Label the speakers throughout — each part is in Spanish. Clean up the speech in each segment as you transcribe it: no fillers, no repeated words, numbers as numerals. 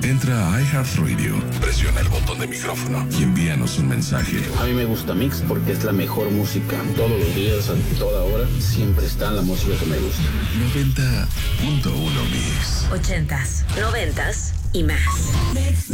Speaker 1: Entra a iHeartRadio, presiona el botón de micrófono y envíanos un mensaje.
Speaker 2: A mí me gusta Mix porque es la mejor música. Todos los días, a toda hora, siempre está la música que me gusta.
Speaker 1: 90.1 Mix.
Speaker 3: 80s, 90s y más.
Speaker 4: Mix.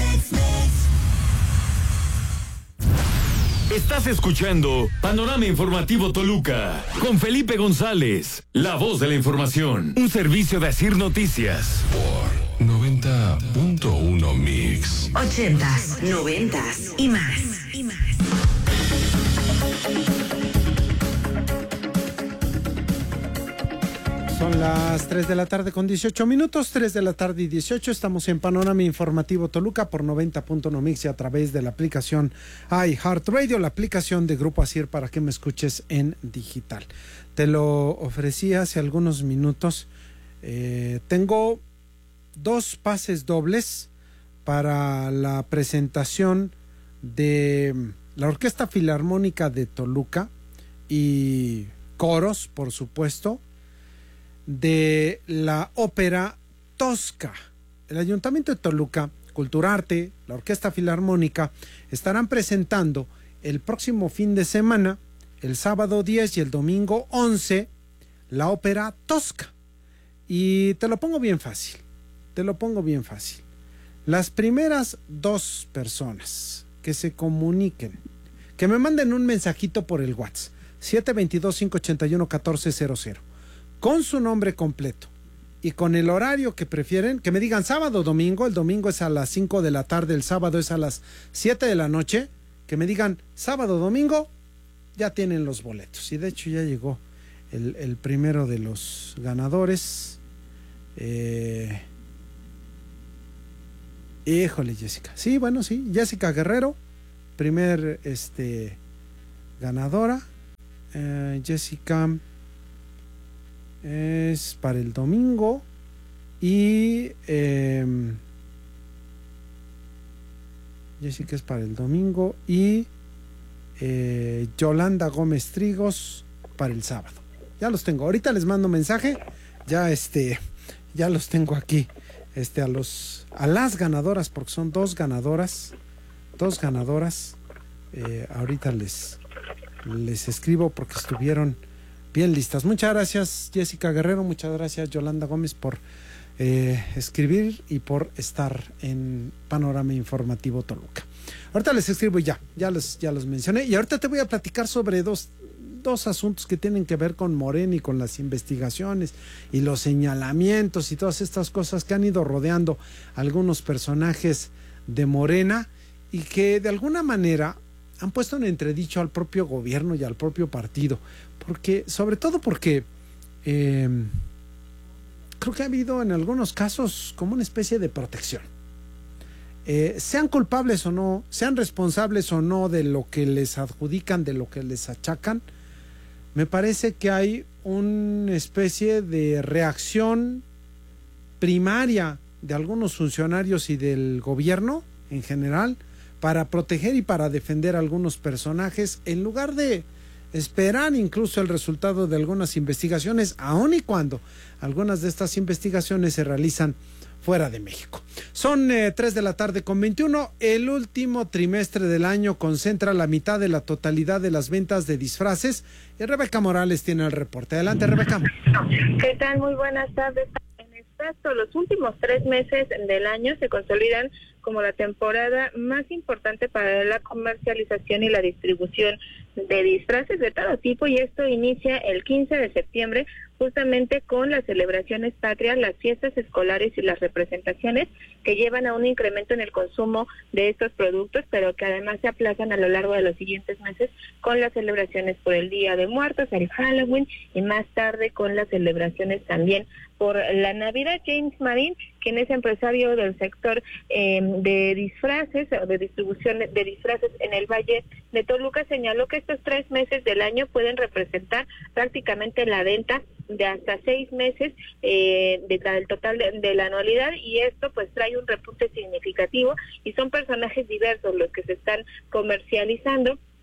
Speaker 5: Estás escuchando Panorama Informativo Toluca con Felipe González, la voz de la información. Un servicio de Asir Noticias.
Speaker 1: Por 90.1 Mix.
Speaker 3: 80s, 90s y más.
Speaker 6: Son las 3 de la tarde con 18 minutos, 3 de la tarde y 18. Estamos en Panorama Informativo Toluca por 90.1 Mix y a través de la aplicación iHeartRadio, la aplicación de Grupo Asir para que me escuches en digital. Te lo ofrecí hace algunos minutos. Tengo 2 pases dobles para la presentación de la Orquesta Filarmónica de Toluca y coros, por supuesto, de la ópera Tosca. El Ayuntamiento de Toluca, Culturarte, la Orquesta Filarmónica estarán presentando el próximo fin de semana, el sábado 10 y el domingo 11, la ópera Tosca. Y te lo pongo bien fácil. Las primeras 2 personas que se comuniquen, que me manden un mensajito por el WhatsApp 722-581-1400 con su nombre completo y con el horario que prefieren, que me digan sábado o domingo. El domingo es a las 5 de la tarde, el sábado es a las 7 de la noche. Que me digan sábado o domingo, ya tienen los boletos. Y de hecho ya llegó el primero de los ganadores. Híjole, Jessica. Sí, bueno, sí. Jessica Guerrero, primer ganadora. Jessica es para el domingo. Y Jessica es para el domingo. Y Yolanda Gómez Trigos para el sábado. Ya los tengo. Ahorita les mando mensaje. Ya los tengo aquí. A las ganadoras, porque son 2 ganadoras. Ahorita les escribo porque estuvieron bien listas. Muchas gracias, Jessica Guerrero. Muchas gracias, Yolanda Gómez, por escribir y por estar en Panorama Informativo Toluca. Ahorita les escribo y ya los mencioné. Y ahorita te voy a platicar sobre dos asuntos que tienen que ver con Morena y con las investigaciones y los señalamientos y todas estas cosas que han ido rodeando algunos personajes de Morena y que de alguna manera han puesto en entredicho al propio gobierno y al propio partido, sobre todo porque creo que ha habido en algunos casos como una especie de protección. Sean culpables o no, sean responsables o no de lo que les adjudican, de lo que les achacan, me parece que hay una especie de reacción primaria de algunos funcionarios y del gobierno en general para proteger y para defender a algunos personajes, en lugar de esperar incluso el resultado de algunas investigaciones, aun y cuando algunas de estas investigaciones se realizan fuera de México. Son 3 de la tarde con 21. El último trimestre del año concentra la mitad de la totalidad de las ventas de disfraces. Y Rebeca Morales tiene el reporte. Adelante, Rebeca.
Speaker 7: ¿Qué tal? Muy buenas tardes. En efecto, los últimos 3 meses del año se consolidan como la temporada más importante para la comercialización y la distribución de disfraces de todo tipo, y esto inicia el 15 de septiembre justamente con las celebraciones patrias, las fiestas escolares y las representaciones que llevan a un incremento en el consumo de estos productos, pero que además se aplazan a lo largo de los siguientes meses con las celebraciones por el Día de Muertos, el Halloween, y más tarde con las celebraciones también por la Navidad. James Marín, quien es empresario del sector de disfraces o de distribución de disfraces en el Valle de Toluca, señaló que estos 3 meses del año pueden representar prácticamente la venta de hasta 6 meses del total de la anualidad, y esto pues trae un repunte significativo y son personajes diversos los que se están comercializando.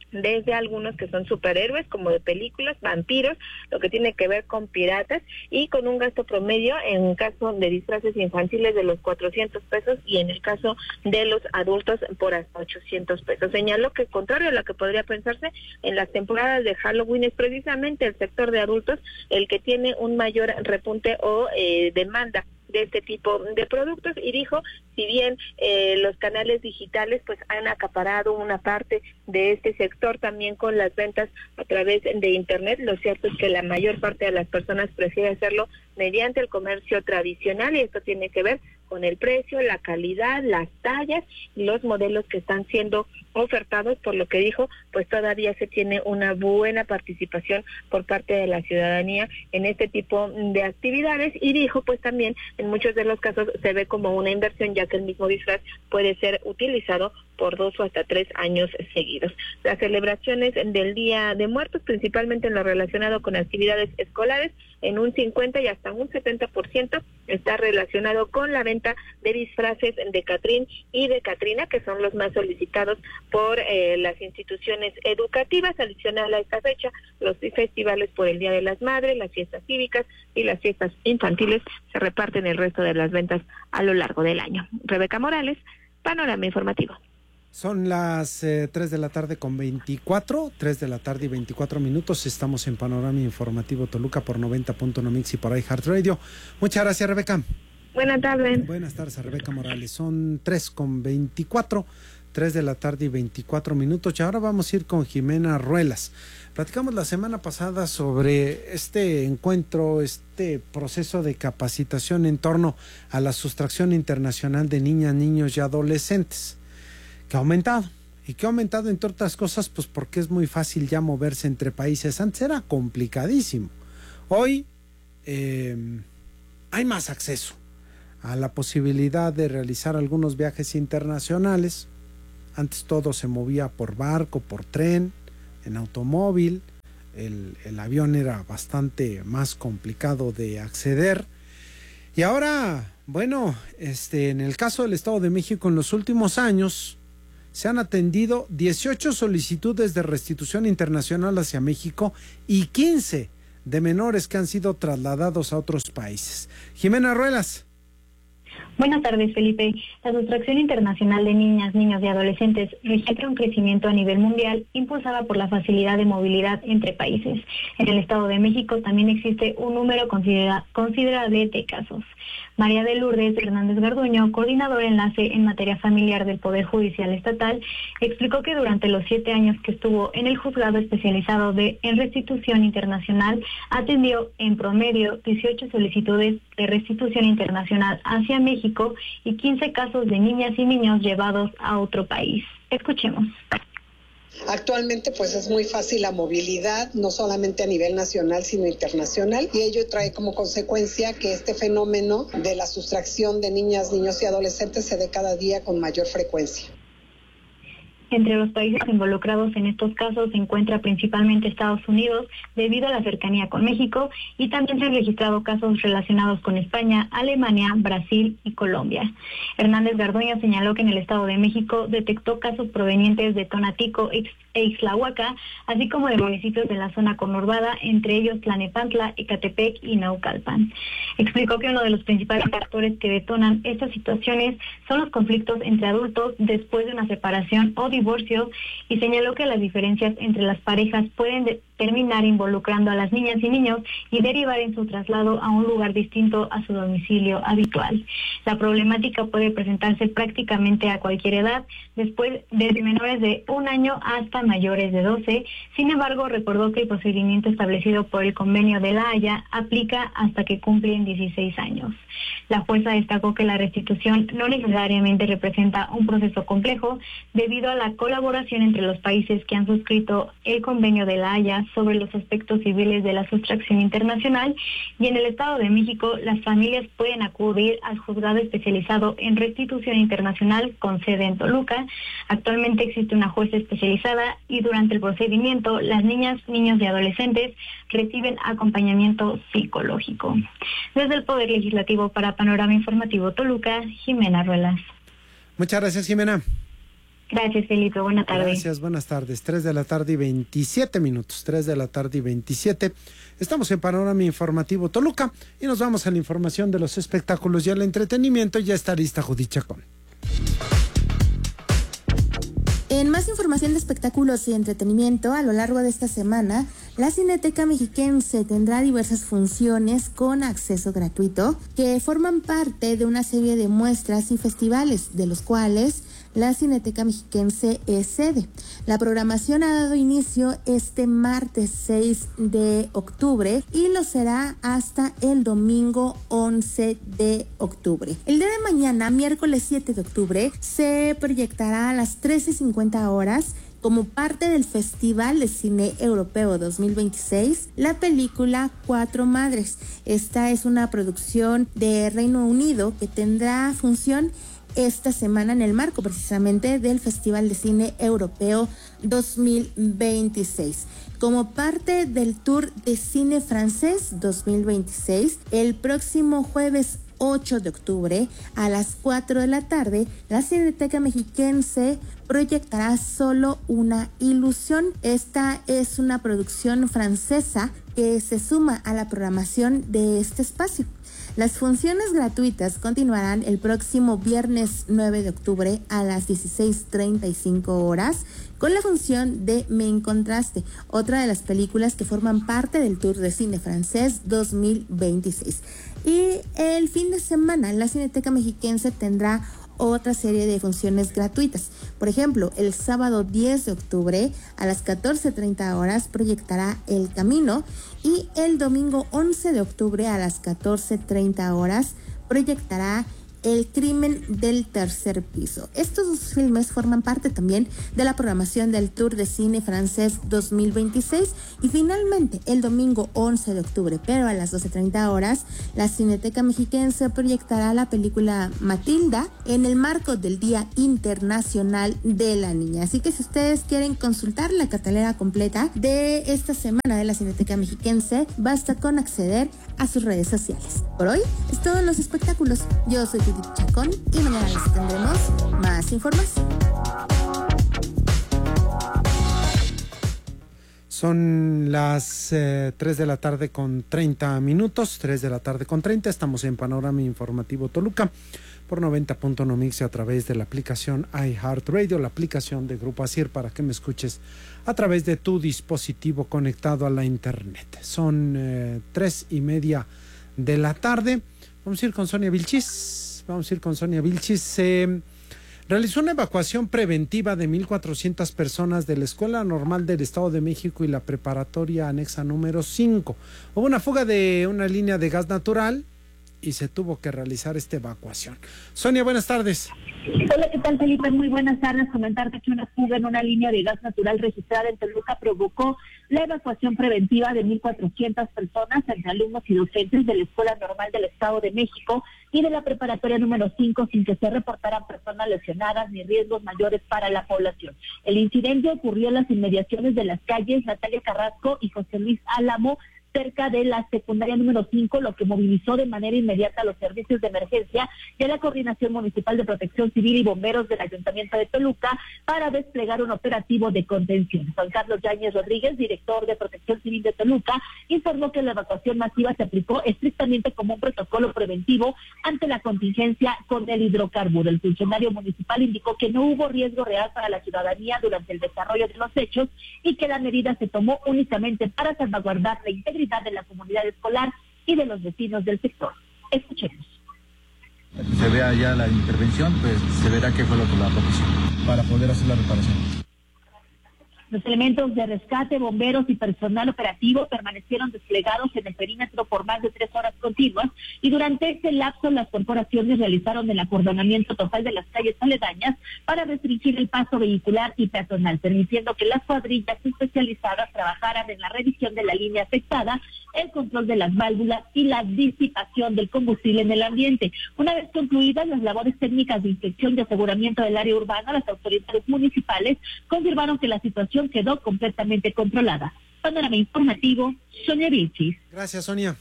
Speaker 7: desde algunos que son superhéroes, como de películas, vampiros, lo que tiene que ver con piratas, y con un gasto promedio en caso de disfraces infantiles de los 400 pesos y en el caso de los adultos por hasta 800 pesos. Señaló que, contrario a lo que podría pensarse, en las temporadas de Halloween es precisamente el sector de adultos el que tiene un mayor repunte o demanda de este tipo de productos, y dijo, si bien los canales digitales pues han acaparado una parte de este sector también con las ventas a través de internet, lo cierto es que la mayor parte de las personas prefiere hacerlo mediante el comercio tradicional, y esto tiene que ver con el precio, la calidad, las tallas y los modelos que están siendo ofertados, por lo que dijo, pues todavía se tiene una buena participación por parte de la ciudadanía en este tipo de actividades, y dijo pues también en muchos de los casos se ve como una inversión, ya que el mismo disfraz puede ser utilizado por 2 o hasta 3 años seguidos. Las celebraciones del Día de Muertos, principalmente en lo relacionado con actividades escolares, en un 50 y hasta un 70% está relacionado con la venta de disfraces de Catrín y de Catrina, que son los más solicitados por las instituciones educativas. Adicional a esta fecha, los festivales por el Día de las Madres, las fiestas cívicas y las fiestas infantiles se reparten el resto de las ventas a lo largo del año. Rebeca Morales, Panorama Informativo.
Speaker 6: Son las 3 de la tarde con 24, 3 de la tarde y 24 minutos. Estamos en Panorama Informativo Toluca por 90.1 Mix y por iHeartRadio. Muchas gracias, Rebeca.
Speaker 7: Buenas tardes.
Speaker 6: Buenas tardes a Rebeca Morales. Son 3 con 24, 3 de la tarde y 24 minutos. Y ahora vamos a ir con Jimena Ruelas. Platicamos la semana pasada sobre este encuentro, este proceso de capacitación en torno a la sustracción internacional de niñas, niños y adolescentes, que ha aumentado. ¿Y que ha aumentado, entre otras cosas? Pues porque es muy fácil ya moverse entre países. Antes era complicadísimo. Hoy hay más acceso a la posibilidad de realizar algunos viajes internacionales. Antes todo se movía por barco, por tren, en automóvil. El avión era bastante más complicado de acceder. Y ahora, bueno, en el caso del Estado de México, en los últimos años se han atendido 18 solicitudes de restitución internacional hacia México y 15 de menores que han sido trasladados a otros países. Jimena Ruelas.
Speaker 4: Buenas tardes, Felipe. La sustracción internacional de niñas, niños y adolescentes registra un crecimiento a nivel mundial impulsada por la facilidad de movilidad entre países. En el Estado de México también existe un número considerable de casos. María de Lourdes Hernández Garduño, coordinadora enlace en materia familiar del Poder Judicial Estatal, explicó que durante los 7 años que estuvo en el juzgado especializado en restitución internacional, atendió en promedio 18 solicitudes de restitución internacional hacia México y 15 casos de niñas y niños llevados a otro país. Escuchemos.
Speaker 8: Actualmente pues es muy fácil la movilidad, no solamente a nivel nacional sino internacional, y ello trae como consecuencia que este fenómeno de la sustracción de niñas, niños y adolescentes se dé cada día con mayor frecuencia.
Speaker 4: Entre los países involucrados en estos casos se encuentra principalmente Estados Unidos, debido a la cercanía con México, y también se han registrado casos relacionados con España, Alemania, Brasil y Colombia. Hernández Garduño señaló que en el Estado de México detectó casos provenientes de Tonatico e Ixtlahuaca, así como de municipios de la zona conurbada, entre ellos Tlanepantla, Ecatepec y Naucalpan. Explicó que uno de los principales factores que detonan estas situaciones son los conflictos entre adultos después de una separación o divorcio, y señaló que las diferencias entre las parejas pueden terminar involucrando a las niñas y niños y derivar en su traslado a un lugar distinto a su domicilio habitual. La problemática puede presentarse prácticamente a cualquier edad, después desde menores de 1 año hasta mayores de 12. Sin embargo, recordó que el procedimiento establecido por el Convenio de La Haya aplica hasta que cumplen 16 años. La jueza destacó que la restitución no necesariamente representa un proceso complejo debido a la colaboración entre los países que han suscrito el Convenio de La Haya sobre los aspectos civiles de la sustracción internacional, y en el Estado de México las familias pueden acudir al juzgado especializado en restitución internacional con sede en Toluca. Actualmente existe una jueza especializada y durante el procedimiento las niñas, niños y adolescentes reciben acompañamiento psicológico. Desde el Poder Legislativo para Panorama Informativo Toluca, Jimena Ruelas.
Speaker 6: Muchas gracias, Jimena.
Speaker 4: Gracias, Felipe. Buenas tardes.
Speaker 6: Gracias, buenas tardes. 3 de la tarde y 27 minutos. 3 de la tarde y 27. Estamos en Panorama Informativo Toluca y nos vamos a la información de los espectáculos y el entretenimiento. Ya está lista Judith Chacón.
Speaker 9: En más información de espectáculos y entretenimiento, a lo largo de esta semana, la Cineteca Mexiquense tendrá diversas funciones con acceso gratuito que forman parte de una serie de muestras y festivales, de los cuales la Cineteca Mexiquense es sede. La programación ha dado inicio este martes 6 de octubre y lo será hasta el domingo 11 de octubre. El día de mañana, miércoles 7 de octubre, se proyectará a las 13:50 horas como parte del Festival de Cine Europeo 2026, la película Cuatro Madres. Esta es una producción de Reino Unido que tendrá función esta semana en el marco precisamente del Festival de Cine Europeo 2026. Como parte del Tour de Cine Francés 2026, el próximo jueves 8 de octubre a las 4 de la tarde, la Cineteca Mexiquense proyectará Solo una ilusión. Esta es una producción francesa que se suma a la programación de este espacio. Las funciones gratuitas continuarán el próximo viernes 9 de octubre a las 16:35 horas con la función de Me Encontraste, otra de las películas que forman parte del Tour de Cine Francés 2026. Y el fin de semana la Cineteca Mexiquense tendrá otra serie de funciones gratuitas. Por ejemplo, el sábado 10 de octubre a las 14:30 horas proyectará El Camino y el domingo 11 de octubre a las 14:30 horas proyectará El Crimen del Tercer Piso. Estos dos filmes forman parte también de la programación del Tour de Cine Francés 2026 y finalmente el domingo 11 de octubre, pero a las 12:30 horas, la Cineteca Mexiquense proyectará la película Matilda en el marco del Día Internacional de la Niña. Así que si ustedes quieren consultar la cartelera completa de esta semana de la Cineteca Mexiquense, basta con acceder a sus redes sociales. Por hoy es todo en los espectáculos. Yo soy Judith Chacón y mañana les tendremos más información.
Speaker 6: Son las 3 de la tarde con 30 minutos, 3 de la tarde con 30, estamos en Panorama Informativo Toluca por 90.1 Mix a través de la aplicación iHeartRadio, la aplicación de Grupo Asir para que me escuches a través de tu dispositivo conectado a la internet. Son 3:30 de la tarde, vamos a ir con Sonia Vilchis. Se realizó una evacuación preventiva de 1,400 personas de la Escuela Normal del Estado de México y la preparatoria anexa número 5. Hubo una fuga de una línea de gas natural y se tuvo que realizar esta evacuación. Sonia, buenas tardes.
Speaker 10: Hola, ¿qué tal, Felipe? Muy buenas tardes. Comentarte que una fuga en una línea de gas natural registrada en Toluca provocó la evacuación preventiva de 1,400 personas entre alumnos y docentes de la Escuela Normal del Estado de México y de la preparatoria número 5 sin que se reportaran personas lesionadas ni riesgos mayores para la población. El incidente ocurrió en las inmediaciones de las calles Natalia Carrasco y José Luis Álamo, cerca de la secundaria número 5, lo que movilizó de manera inmediata a los servicios de emergencia y a la Coordinación Municipal de Protección Civil y Bomberos del Ayuntamiento de Toluca para desplegar un operativo de contención. Juan Carlos Yáñez Rodríguez, director de Protección Civil de Toluca, informó que la evacuación masiva se aplicó estrictamente como un protocolo preventivo ante la contingencia con el hidrocarburo. El funcionario municipal indicó que no hubo riesgo real para la ciudadanía durante el desarrollo de los hechos y que la medida se tomó únicamente para salvaguardar la integridad de la comunidad escolar y de los vecinos del sector. Escuchemos.
Speaker 11: Se vea ya la intervención, pues se verá qué fue lo que la propició para poder hacer la reparación.
Speaker 10: Los elementos de rescate, bomberos y personal operativo permanecieron desplegados en el perímetro por más de 3 horas continuas y durante este lapso las corporaciones realizaron el acordonamiento total de las calles aledañas para restringir el paso vehicular y peatonal, permitiendo que las cuadrillas especializadas trabajaran en la revisión de la línea afectada, el control de las válvulas y la disipación del combustible en el ambiente. Una vez concluidas las labores técnicas de inspección y aseguramiento del área urbana, las autoridades municipales confirmaron que la situación quedó completamente controlada. Panorama Informativo, Sonia Vilchis.
Speaker 6: Gracias, Sonia.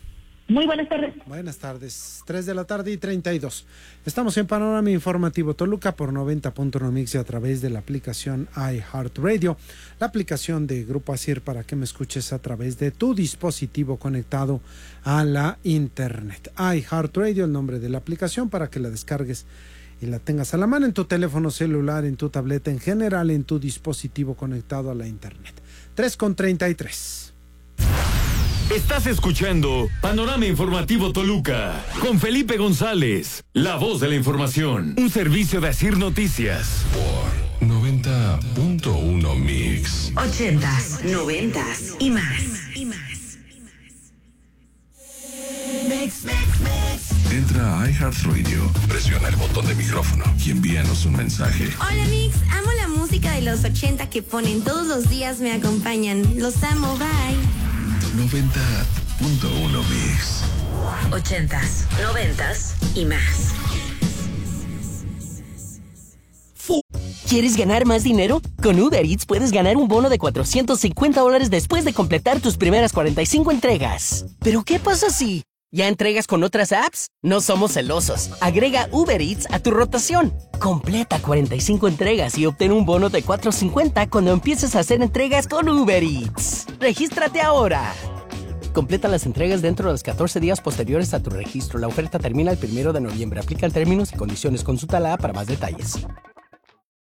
Speaker 10: Muy buenas tardes.
Speaker 6: Buenas tardes, 3:32 p.m. Estamos en Panorama Informativo Toluca por 90.1 Mix y a través de la aplicación iHeartRadio, la aplicación de Grupo ASIR para que me escuches a través de tu dispositivo conectado a la internet. iHeartRadio, el nombre de la aplicación, para que la descargues y la tengas a la mano en tu teléfono celular, en tu tableta, en general en tu dispositivo conectado a la internet. 3:33 p.m.
Speaker 5: Estás escuchando Panorama Informativo Toluca con Felipe González, la voz de la información, un servicio de ASIR Noticias.
Speaker 1: Por 90.1 Mix.
Speaker 3: 80s, 90s y más.
Speaker 1: Entra a iHeartRadio, presiona el botón de micrófono y envíanos un mensaje.
Speaker 12: Hola Mix, amo la música de los 80 que ponen todos los días, me acompañan. Los amo, bye.
Speaker 1: 90.1 Mix.
Speaker 3: 80s, 90s y más.
Speaker 13: ¿Quieres ganar más dinero? Con Uber Eats puedes ganar un bono de $450 después de completar tus primeras 45 entregas. ¿Pero qué pasa si ya entregas con otras apps? No somos celosos. Agrega Uber Eats a tu rotación. Completa 45 entregas y obtén un bono de $450 cuando empieces a hacer entregas con Uber Eats. ¡Regístrate ahora! Completa las entregas dentro de los 14 días posteriores a tu registro. La oferta termina el 1 de noviembre. Aplican términos y condiciones. Consulta la app para más detalles.